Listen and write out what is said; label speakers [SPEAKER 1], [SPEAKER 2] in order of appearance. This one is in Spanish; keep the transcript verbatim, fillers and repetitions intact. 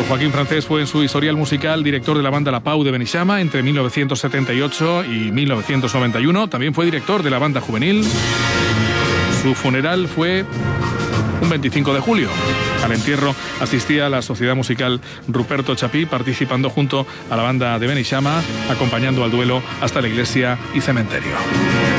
[SPEAKER 1] Joaquín Francés fue en su historial musical director de la banda La Pau de Beneixama entre mil novecientos setenta y ocho y mil novecientos noventa y uno. También fue director de la banda juvenil. Su funeral fue un veinticinco de julio. Al entierro asistía la Sociedad Musical Ruperto Chapí, participando junto a la banda de Beneixama, acompañando al duelo hasta la iglesia y cementerio.